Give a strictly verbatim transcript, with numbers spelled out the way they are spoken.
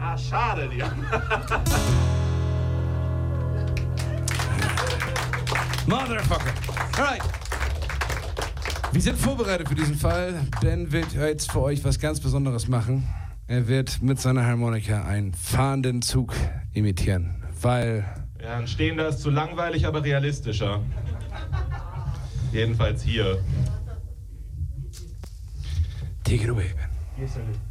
Ah, schade, die haben. Motherfucker. Alright. Wir sind vorbereitet für diesen Fall. Ben wird jetzt für euch was ganz Besonderes machen. Er wird mit seiner Harmonika einen fahrenden Zug imitieren, weil... Ja, ein Stehender ist zu langweilig, aber realistischer. Jedenfalls hier. Take it away, Ben. Hier ist er nicht.